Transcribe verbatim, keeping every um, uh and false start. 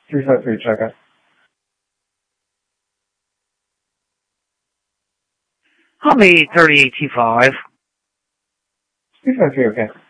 three five three, check it. Humvee thirty-eight two five. three five three, okay.